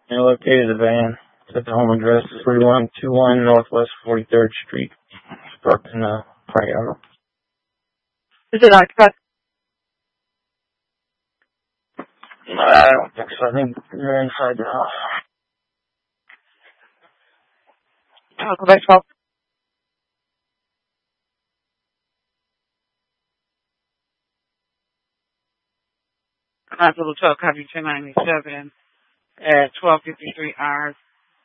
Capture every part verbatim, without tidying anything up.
And located the van. It's at the home address, three one two one Northwest forty-third Street. It's parked in the front yard. Is it occupied? No, I don't think so. I think they're inside the house. I'll go back to twelve. Hospital twelve, copy ten ninety-seven at twelve fifty-three hours.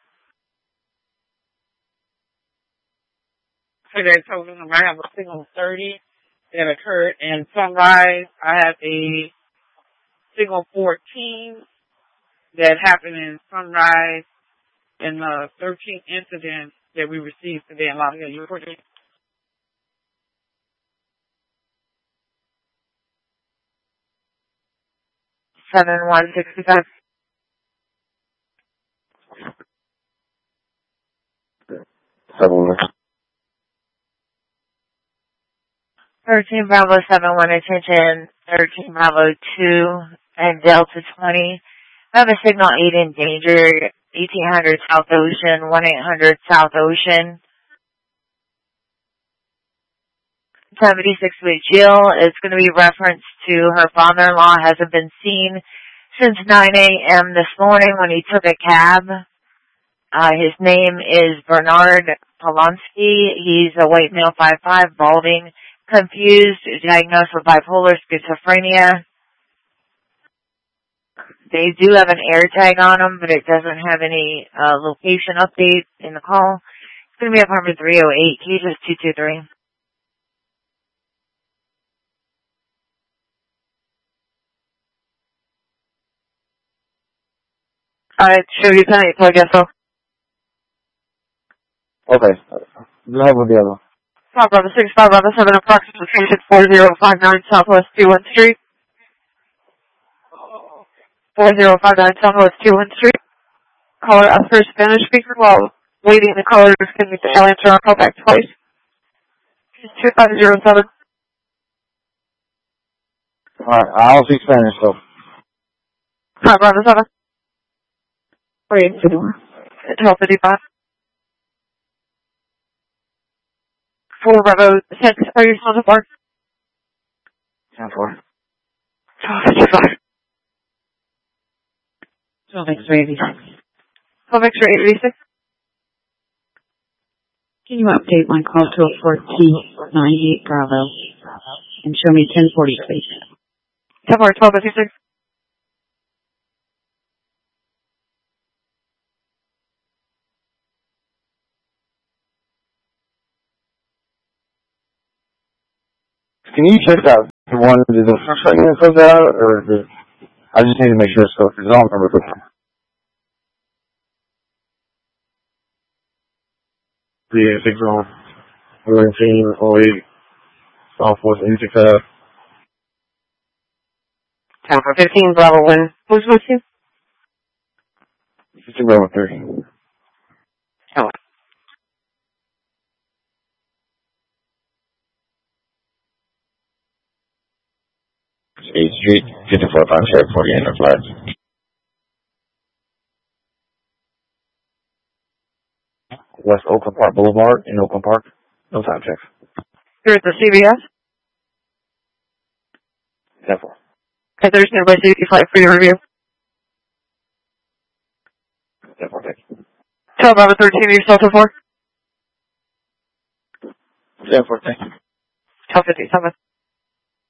Okay, so I have a signal thirty that occurred in Sunrise. I have a signal fourteen that happened in Sunrise in the thirteenth incident that we received today in Lafayette. You reported? seven one sixty-five. seven one. thirteen Bravo seven one, attention, thirteen Bravo two and Delta twenty. I have a signal eight in danger, eighteen hundred South Ocean, one eight hundred South Ocean. seventy-six with Jill is going to be referenced to her father-in-law hasn't been seen since nine a.m. this morning when he took a cab. Uh, his name is Bernard Polonsky. He's a white male, five five, balding, confused, diagnosed with bipolar schizophrenia. They do have an air tag on him, but it doesn't have any uh, location update in the call. It's going to be apartment three oh eight, cases two two three. Alright, show you tonight, so I guess so. Okay. Go ahead with the other one. five Bravo six, five Bravo seven, approximate location four zero five nine Southwest two one Street. four zero five nine Southwest two one Street. Caller asked for a Spanish speaker while waiting. The caller is going to get the answer. I'll call back twice. two five zero seven. Alright, I don't speak Spanish, so. five Bravo seven. Wait, twelve fifty-five. four Bravo six, are you still to four? ten four. twelve fifty-five. twelve X-ray eighty-six. twelve X-ray eighty-six. Can you update my call to a four T ninety-eight Bravo and show me ten forty, please? ten four, twelve fifty-six. Can you check that one? Did the first one fill that out, or did, I just need to make sure it's still, because I don't remember the time. three eight six one, nineteen oh eight, Southwest eighty-five. ten four fifteen, Bravo one. Who's with you? fifteen Bravo three. Oh. eighth Street, fifty-four five Cherry forty-eight North Flat. West Oakland Park Boulevard in Oakland Park. No time checks. You're at the C V S? ten four. Okay, there's nearby safety flight for your review. ten four, thank you. twelve Bravo thirteen, are you still to four? ten four, thank you. twelve fifty-seven.